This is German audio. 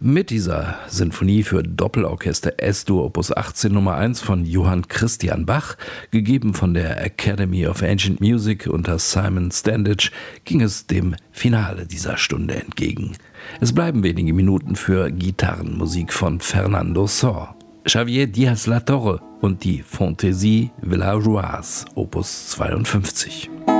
Mit dieser Sinfonie für Doppelorchester S-Dur Opus 18 Nummer 1 von Johann Christian Bach, gegeben von der Academy of Ancient Music unter Simon Standage, ging es dem Finale dieser Stunde entgegen. Es bleiben wenige Minuten für Gitarrenmusik von Fernando Sor, Xavier Diaz-Latorre und die Fantaisie Villageoise Opus 52.